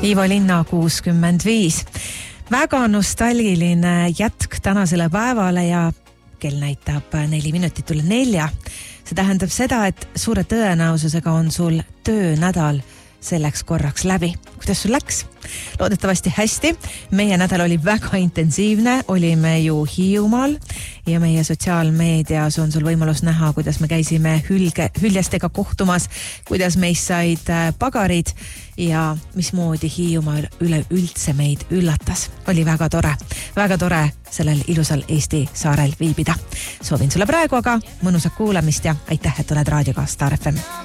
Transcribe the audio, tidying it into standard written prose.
Ivo Linna 65. Väga nostalgiline jätk tänasele päevale ja kell näitab 4 minutit üle 4. See tähendab seda, et suure tõenäosusega on sul töönädal selleks korraks läbi. Kuidas sul läks? Loodetavasti hästi. Meie nädal oli väga intensiivne, olime ju Hiiumaal ja meie sotsiaalmeedias on sul võimalus näha, kuidas me käisime hüljestega kohtumas, kuidas meist said pagarid ja mismoodi Hiiumaa üleüldse meid üllatas. Oli väga tore sellel ilusal Eesti saarel viibida. Soovin sulle praegu aga mõnusat kuulamist ja aitäh, et oled raadioga Star FM.